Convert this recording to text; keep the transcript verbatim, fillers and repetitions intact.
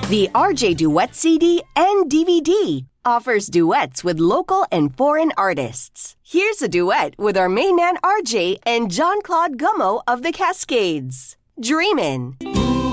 The R J Duet C D and D V D offers duets with local and foreign artists. Here's a duet with our main man R J and John Claude Gummo of the Cascades. Dreamin'.